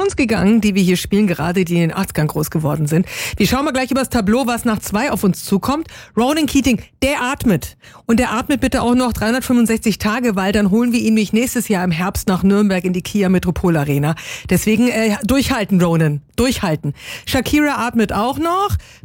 uns gegangen, die wir hier spielen, gerade die in den 80ern groß geworden sind. Wir schauen mal gleich übers Tableau, was nach 2 auf uns zukommt. Ronan Keating, der atmet. Und der atmet bitte auch noch 365 Tage, weil dann holen wir ihn nämlich nächstes Jahr im Herbst nach Nürnberg in die Kia Metropol Arena. Deswegen durchhalten, Ronan. Durchhalten. Shakira atmet auch noch.